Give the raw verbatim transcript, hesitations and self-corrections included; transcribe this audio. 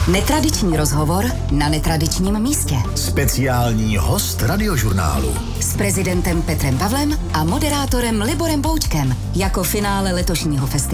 Netradiční rozhovor na netradičním místě. Speciální host Radiožurnálu. S prezidentem Petrem Pavlem a moderátorem Liborem Poučkem jako finále letošního festivalu.